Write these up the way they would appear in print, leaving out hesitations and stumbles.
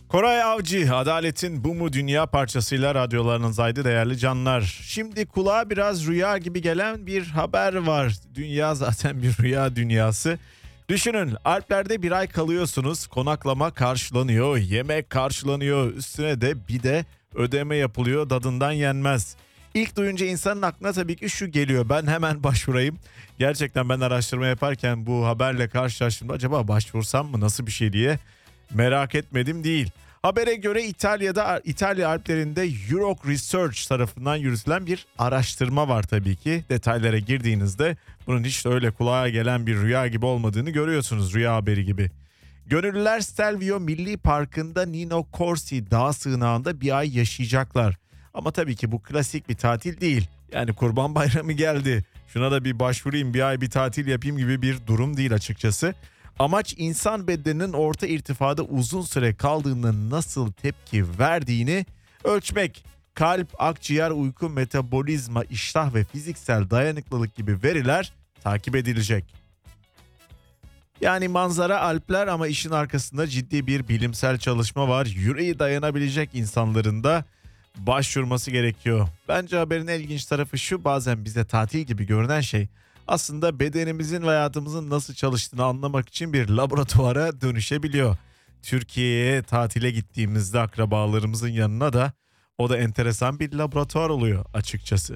Koray Avcı, Adaletin Bu Mu Dünya parçasıyla radyolarınızdaydı değerli canlar. Şimdi kulağa biraz rüya gibi gelen bir haber var. Dünya zaten bir rüya dünyası. Düşünün, Alplerde bir ay kalıyorsunuz, konaklama karşılanıyor, yemek karşılanıyor, üstüne de bir de ödeme yapılıyor, tadından yenmez. İlk duyunca insanın aklına tabii ki şu geliyor: ben hemen başvurayım. Gerçekten ben araştırma yaparken bu haberle karşılaştım. Acaba başvursam mı, nasıl bir şey diye merak etmedim değil. Habere göre İtalya Alplerinde Euroc Research tarafından yürütülen bir araştırma var tabii ki. Detaylara girdiğinizde bunun hiç de öyle kulağa gelen bir rüya gibi olmadığını görüyorsunuz, rüya haberi gibi. Gönüllüler Stelvio Milli Parkı'nda Nino Corsi dağ sığınağında bir ay yaşayacaklar. Ama tabii ki bu klasik bir tatil değil. Yani Kurban Bayramı geldi, şuna da bir başvurayım, bir ay bir tatil yapayım gibi bir durum değil açıkçası. Amaç insan bedeninin orta irtifada uzun süre kaldığında nasıl tepki verdiğini ölçmek. Kalp, akciğer, uyku, metabolizma, iştah ve fiziksel dayanıklılık gibi veriler takip edilecek. Yani manzara Alpler ama işin arkasında ciddi bir bilimsel çalışma var. Yüreği dayanabilecek insanların da başvurması gerekiyor. Bence haberin en ilginç tarafı şu: bazen bize tatil gibi görünen şey aslında bedenimizin ve hayatımızın nasıl çalıştığını anlamak için bir laboratuvara dönüşebiliyor. Türkiye'ye tatile gittiğimizde akrabalarımızın yanına da o da enteresan bir laboratuvar oluyor açıkçası.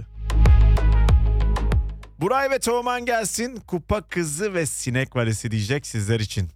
Buray ve Teoman gelsin, Kupa Kızı ve Sinek Valisi diyecek sizler için.